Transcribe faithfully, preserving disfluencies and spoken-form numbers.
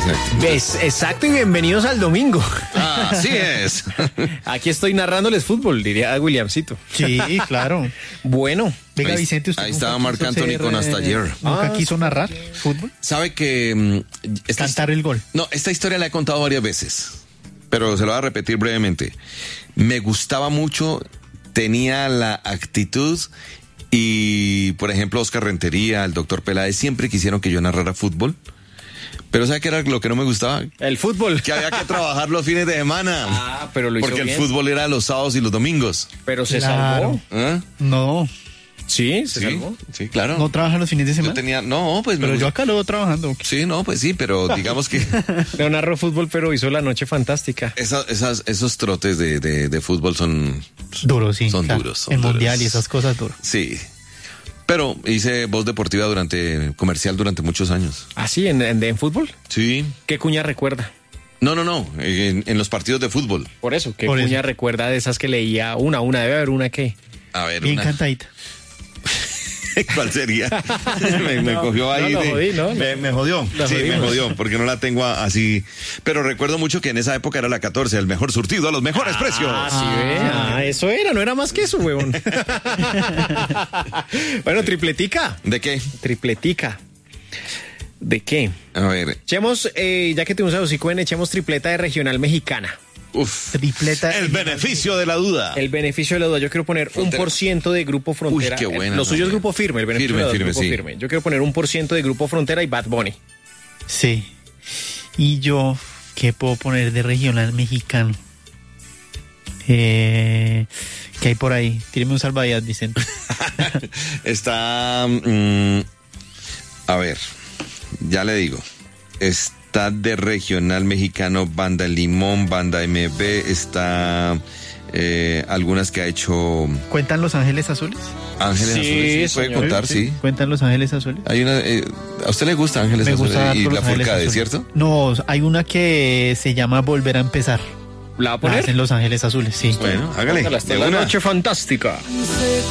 Exacto. ¿Ves? Exacto, y bienvenidos al domingo. Ah, así es. Aquí estoy narrándoles fútbol, diría Williamcito. Sí, claro. Bueno. Venga, Ahí- Vicente, usted ahí nunca estaba quiso Marc Anthony ser, con hasta eh, ayer. ¿Nunca Ah, quiso narrar fútbol? ¿Sabe que mm, esta Cantar el gol. No, esta historia la he contado varias veces, pero se lo voy a repetir brevemente. Me gustaba mucho, tenía la actitud y, por ejemplo, Oscar Rentería, el doctor Peláez, siempre quisieron que yo narrara fútbol. Pero ¿sabe qué era lo que no me gustaba? El fútbol. Que había que trabajar los fines de semana. Ah, pero lo hizo Porque el bien. fútbol era los sábados y los domingos. Pero se Claro. salvó. ¿Ah? No, Sí, se Sí, salvó. sí, claro. no trabaja los fines de Yo semana. tenía, no, pues me Pero yo gusta- acá lo veo trabajando. Sí, no, pues sí, pero digamos que No narró fútbol, pero hizo la noche fantástica. esa- esas, esos trotes de, de, de fútbol son, Duro, sí. Son claro. duros, son El duros. mundial y esas cosas duras. sí. Pero hice voz deportiva durante, comercial durante muchos años. ¿Ah, sí? ¿En, en, en fútbol? Sí. ¿Qué cuña recuerda? No, no, no, en, en los partidos de fútbol. Por eso, ¿qué Por cuña eso. recuerda de esas que leía? Una, una, debe haber una que... A ver, Bien una- cantadita. ¿cuál sería? me, me No, cogió ahí. no, lo de- jodí, ¿no? Me, me jodió. Lo sí, me jodimos. jodió, porque no la tengo a- así. Pero recuerdo mucho que en esa época era la catorce, el mejor surtido a los mejores precios. Ah, sí, ve. Ah, eso era, no era más que eso, huevón. Bueno, tripletica. ¿De qué? Tripletica. ¿De qué? A ver, Echemos, eh, ya que tuvimos a Osicoen, echemos tripleta de regional mexicana. uf. Tripleta. El beneficio de la duda. El beneficio de la duda, yo quiero poner Frontera. un por ciento de Grupo Frontera. Uy, qué buena, Lo suyo es no, Grupo Firme, el beneficio Firme, de la duda es firme, Grupo sí. Firme. Yo quiero poner un por ciento de Grupo Frontera y Bad Bunny. Sí. Y yo, ¿qué puedo poner de regional mexicano? Eh, ¿Qué hay por ahí? Tíreme un salvavidas, Vicente. Está. mm, a ver, ya le digo. Está de regional mexicano, Banda Limón, Banda M B. Está. eh, algunas que ha hecho ¿Cuentan Los Ángeles Azules? Ángeles Sí, Azules. ¿Sí? ¿Puede señor. contar? Sí. ¿Cuentan Los Ángeles Azules? Hay una. eh, ¿A usted le gusta Ángeles Me Azules? gusta Y harto la Los Ángeles Furcade, Azules. ¿cierto? No, hay una que se llama Volver a Empezar. ¿La va a La poner? hacen Los Ángeles Azules, sí. Bueno, hágale. La de una. noche fantástica.